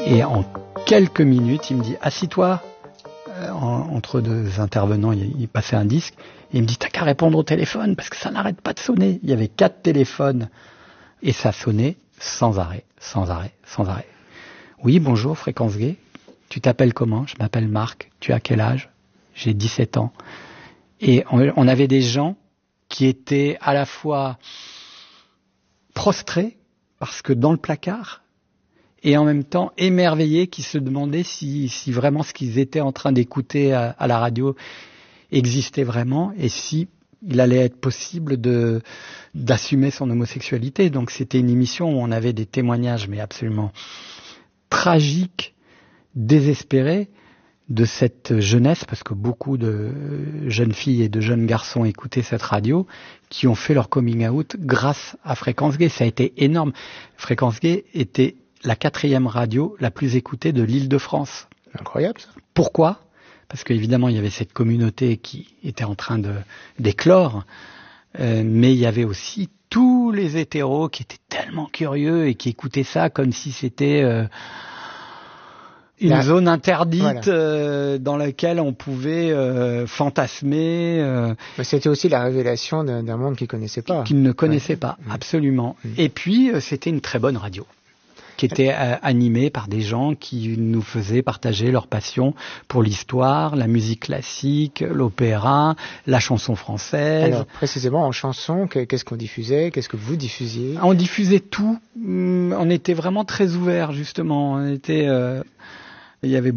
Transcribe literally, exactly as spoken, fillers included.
Et en quelques minutes, il me dit « Assis-toi ». En, entre deux intervenants, il, il passait un disque. Et il me dit « T'as qu'à répondre au téléphone parce que ça n'arrête pas de sonner ». Il y avait quatre téléphones et ça sonnait sans arrêt, sans arrêt, sans arrêt. « Oui, bonjour, Fréquence Gay. Tu t'appelles comment ? Je m'appelle Marc. Tu as quel âge ? J'ai dix-sept ans. » Et on, on avait des gens qui étaient à la fois prostrés parce que dans le placard, et en même temps émerveillés, qui se demandaient si, si vraiment ce qu'ils étaient en train d'écouter à, à la radio existait vraiment et si il allait être possible de, d'assumer son homosexualité. Donc c'était une émission où on avait des témoignages mais absolument tragiques, désespérés de cette jeunesse, parce que beaucoup de jeunes filles et de jeunes garçons écoutaient cette radio, qui ont fait leur coming out grâce à Fréquence Gay. Ça a été énorme. Fréquence Gay était la quatrième radio la plus écoutée de l'Île-de-France. Incroyable, ça. Pourquoi ? Parce qu'évidemment, il y avait cette communauté qui était en train de, d'éclore, euh, mais il y avait aussi tous les hétéros qui étaient tellement curieux et qui écoutaient ça comme si c'était euh, une la... zone interdite, voilà. euh, dans laquelle on pouvait euh, fantasmer. Euh, C'était aussi la révélation d'un, d'un monde qu'ils ne connaissaient pas. Qu'ils ne connaissaient ouais. pas, mmh. absolument. Mmh. Et puis, euh, c'était une très bonne radio, qui était euh, animée par des gens qui nous faisaient partager leur passion pour l'histoire, la musique classique, l'opéra, la chanson française. Alors, précisément, en chanson, qu'est-ce qu'on diffusait ? Qu'est-ce que vous diffusiez ? On diffusait tout. On était vraiment très ouverts, justement. On était, euh, il y avait